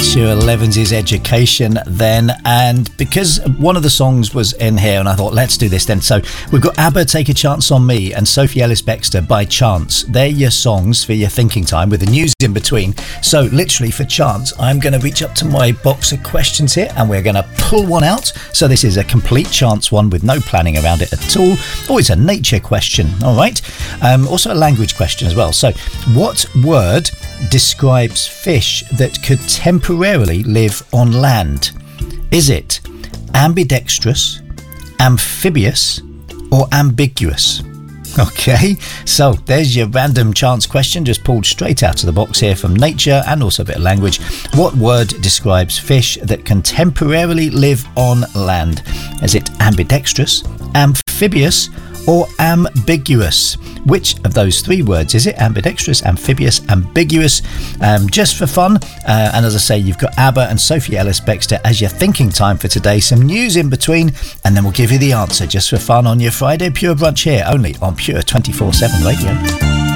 Pure Levins's Education then, and because one of the songs was in here and I thought let's do this then, so we've got ABBA, Take a Chance on Me, and Sophie Ellis-Bextor, By Chance. They're your songs for your thinking time with the news in between. So literally for chance I'm going to reach up to my box of questions here and we're going to pull one out. So this is a complete chance one with no planning around it at all. Always a nature question, all right. Also a language question as well. So what word describes fish that could temporarily live on land? Is it ambidextrous, amphibious, or ambiguous? Okay, so there's your random chance question just pulled straight out of the box here from nature and also a bit of language. What word describes fish that can temporarily live on land? Is it ambidextrous, amphibious, or ambiguous? Which of those three words is it? Ambidextrous, amphibious, ambiguous? Just for fun, and as I say, you've got ABBA and Sophie Ellis-Bextor as your thinking time for today. Some news in between, and then we'll give you the answer just for fun on your Friday Pure Brunch here, only on Pure 24/7 Radio.